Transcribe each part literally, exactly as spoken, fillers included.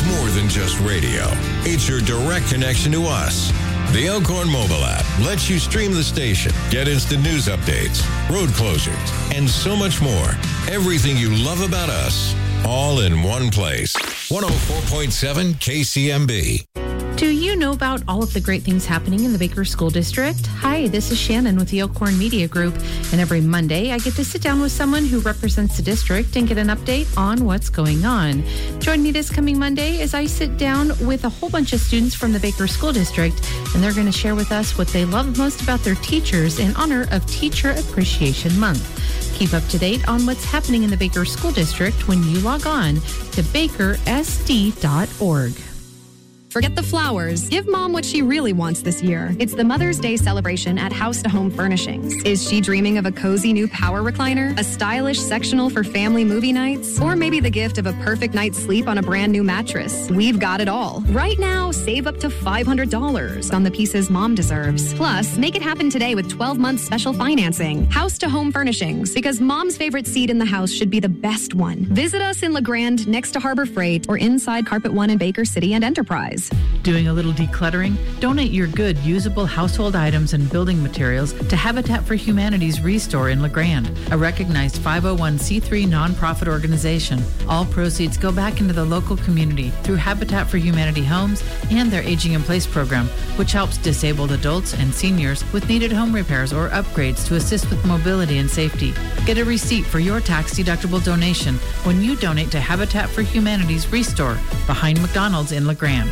more than just radio. It's your direct connection to us. The Elkhorn mobile app lets you stream the station, get instant news updates, road closures, and so much more. Everything you love about us, all in one place. one oh four point seven K C M B. Do you know about all of the great things happening in the Baker School District? Hi, this is Shannon with the Elkhorn Media Group, and every Monday I get to sit down with someone who represents the district and get an update on what's going on. Join me this coming Monday as I sit down with a whole bunch of students from the Baker School District, and they're going to share with us what they love most about their teachers in honor of Teacher Appreciation Month. Keep up to date on what's happening in the Baker School District when you log on to baker s d dot org. Forget the flowers. Give mom what she really wants this year. It's the Mother's Day celebration at House to Home Furnishings. Is she dreaming of a cozy new power recliner, a stylish sectional for family movie nights, or maybe the gift of a perfect night's sleep on a brand new mattress? We've got it all. Right now, save up to five hundred dollars on the pieces mom deserves. Plus, make it happen today with twelve months special financing. House to Home Furnishings, because mom's favorite seat in the house should be the best one. Visit us in La Grande next to Harbor Freight or inside Carpet One in Baker City and Enterprise. Doing a little decluttering? Donate your good, usable household items and building materials to Habitat for Humanity's Restore in La Grande, a recognized five oh one c three nonprofit organization. All proceeds go back into the local community through Habitat for Humanity homes and their Aging in Place program, which helps disabled adults and seniors with needed home repairs or upgrades to assist with mobility and safety. Get a receipt for your tax-deductible donation when you donate to Habitat for Humanity's Restore behind McDonald's in La Grande.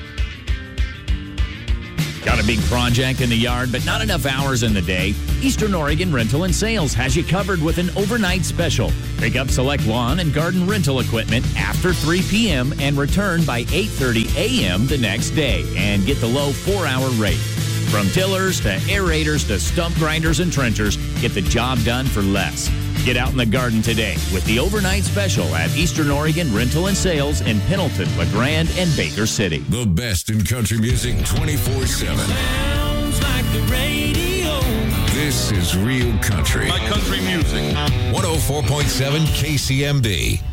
Got a big project in the yard, but not enough hours in the day? Eastern Oregon Rental and Sales has you covered with an overnight special. Pick up select lawn and garden rental equipment after three p.m. and return by eight thirty a.m. the next day and get the low four-hour rate. From tillers to aerators to stump grinders and trenchers, get the job done for less. Get out in the garden today with the overnight special at Eastern Oregon Rental and Sales in Pendleton, La Grande, and Baker City. The best in country music twenty-four seven. Sounds like the radio. This is Real Country. My country music. one oh four point seven K C M B.